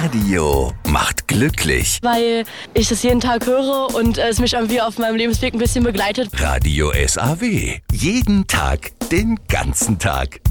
Radio macht glücklich. Weil ich das jeden Tag höre und es mich irgendwie auf meinem Lebensweg ein bisschen begleitet. Radio SAW. Jeden Tag, den ganzen Tag.